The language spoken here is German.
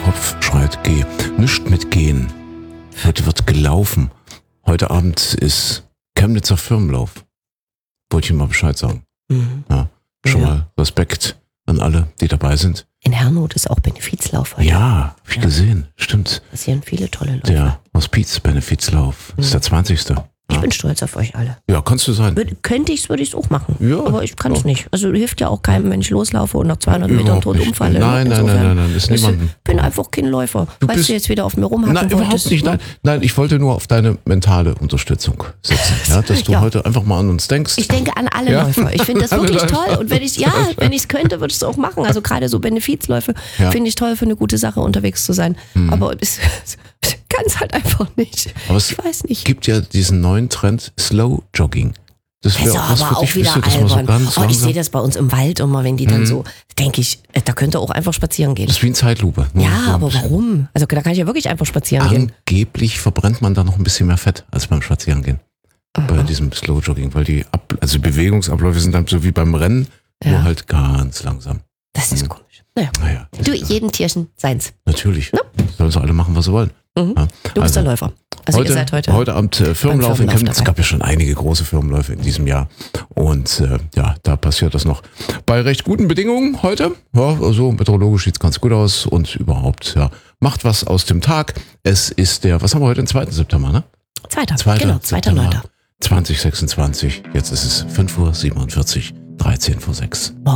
Kopf schreit, geh. Nicht mit gehen. Heute wird gelaufen. Heute Abend ist Chemnitzer Firmenlauf. Wollte ich Ihnen mal Bescheid sagen. Ja, schon mal Respekt an alle, die dabei sind. In Herrnhut ist auch Benefizlauf heute. Ja, hab ich gesehen. Stimmt. Passieren viele tolle Läufe. Der Hospiz-Benefizlauf. Das ist der 20. Ich bin stolz auf euch alle. Ja, kannst du sein. Würde ich es auch machen. Ja, aber ich kann es ja. nicht. Also hilft ja auch keinem, wenn ich loslaufe und nach 200 Metern Überhaupt tot nicht. umfalle. Nein, ist niemandem. Ich bin einfach kein Läufer. Weißt du, jetzt wieder auf mir rumhacken Nein, wolltest? überhaupt nicht. Nein, ich wollte nur auf deine mentale Unterstützung setzen. Ja, dass du heute einfach mal an uns denkst. Ich denke an alle Ja. Läufer. Ich finde das Alle wirklich Läufer. toll. Und wenn ich es könnte, würde ich es auch machen. Also gerade so Benefizläufe finde ich toll, für eine gute Sache unterwegs zu sein. Aber ich kann es halt einfach nicht. Aber es Ich weiß nicht. gibt ja diesen neuen Trend Slow Jogging. Das Das ist wäre auch was aber für dich. auch wieder Bist du das mal so albern. ganz Ich langsam? sehe das bei uns im Wald immer, wenn die dann so, denke ich, da könnte auch einfach spazieren gehen. Das ist wie ein Zeitlupe. Nur Ja, so ein aber bisschen. warum? Also da kann ich ja wirklich einfach spazieren gehen. Angeblich verbrennt man da noch ein bisschen mehr Fett als beim Spazierengehen. Bei diesem Slow Jogging, weil die Bewegungsabläufe sind dann so wie beim Rennen, nur halt ganz langsam. Das ist komisch. Naja. Das Du, ist jedem Tierchen seins. natürlich. Sollen sie alle machen, was sie wollen. Ja, Du bist der Läufer. Also ihr seid heute Abend Firmenlauf in Firmenlauf Chemnitz. Es dabei. gab ja schon einige große Firmenläufe in diesem Jahr. Und da passiert das noch bei recht guten Bedingungen heute. Ja, also meteorologisch sieht es ganz gut aus und überhaupt, macht was aus dem Tag. Es ist was haben wir heute, den 2. September, ne? 2. Genau, 2.9. 2026. Jetzt ist es 5:47 Uhr, 13 vor 6.